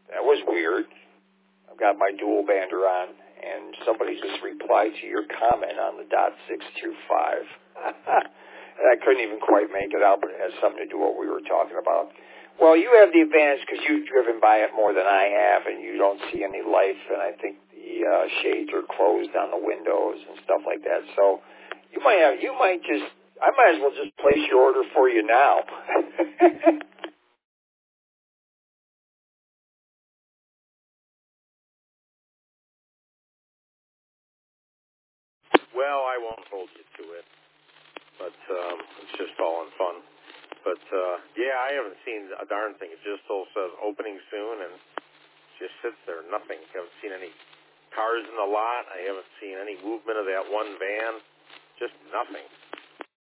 That was weird. I've got my dual bander on, and somebody just replied to your comment on the .625. And I couldn't even quite make it out, but it has something to do with what we were talking about. Well, you have the advantage because you've driven by it more than I have, and you don't see any life, and I think the shades are closed on the windows and stuff like that. So I might as well just place your order for you now. Well, I won't hold you to it, but it's just all in fun. But, yeah, I haven't seen a darn thing. It just still says opening soon, and just sits there, nothing. I haven't seen any cars in the lot. I haven't seen any movement of that one van. Just nothing.